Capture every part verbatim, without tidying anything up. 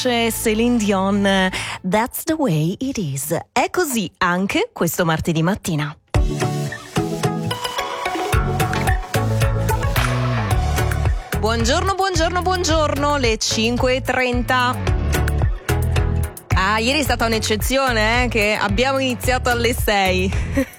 Celine Dion, That's the way it is. È così anche questo martedì mattina. Buongiorno, buongiorno, buongiorno, le cinque e trenta. Ah, ieri è stata un'eccezione, eh, che abbiamo iniziato alle sei.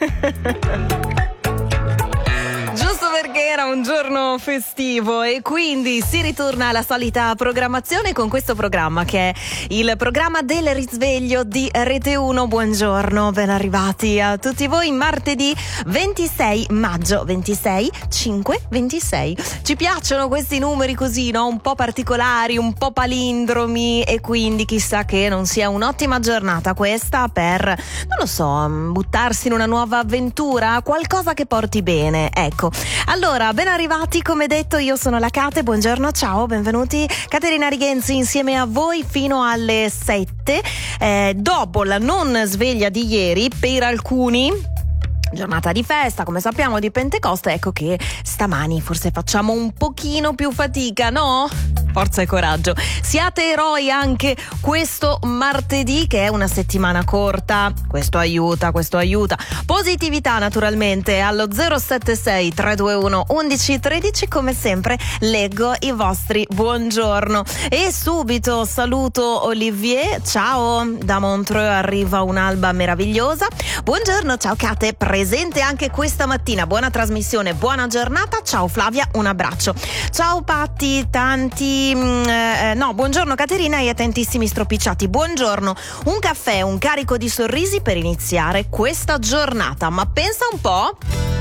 Giusto perché era un giorno festivo e quindi si ritorna alla solita programmazione con questo programma che è il programma del risveglio di Rete uno. Buongiorno, ben arrivati a tutti voi. Martedì ventisei maggio, ventisei, cinque, ventisei. Ci piacciono questi numeri così, no? Un po' particolari, un po' palindromi, e quindi chissà che non sia un'ottima giornata questa per, non lo so, buttarsi in una nuova avventura, qualcosa che porti bene, ecco. Allora, ben arrivati, come detto, io sono la Cate, buongiorno, ciao, benvenuti. Caterina Righenzi insieme a voi fino alle sette, eh, dopo la non sveglia di ieri, per alcuni giornata di festa, come sappiamo, di Pentecoste, ecco che stamani forse facciamo un pochino più fatica, no? Forza e coraggio. Siate eroi anche questo martedì, che è una settimana corta. Questo aiuta, questo aiuta. Positività naturalmente allo zero sette sei tre due uno undici tredici. Come sempre leggo i vostri buongiorno. E subito saluto Olivier. Ciao, da Montreux arriva un'alba meravigliosa. Buongiorno, ciao Cate, presente anche questa mattina. Buona trasmissione, buona giornata. Ciao Flavia, un abbraccio. Ciao Patti, tanti Eh, no, buongiorno Caterina e a tantissimi stropicciati. Buongiorno, un caffè, un carico di sorrisi per iniziare questa giornata. Ma pensa un po'.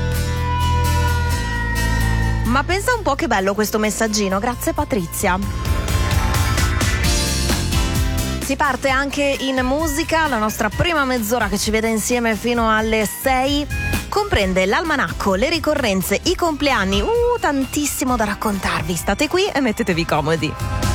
Ma pensa un po' che bello questo messaggino. Grazie Patrizia. Si parte anche in musica. La nostra prima mezz'ora che ci vede insieme fino alle sei comprende l'almanacco, le ricorrenze, i compleanni, uh, tantissimo da raccontarvi. State qui e mettetevi comodi.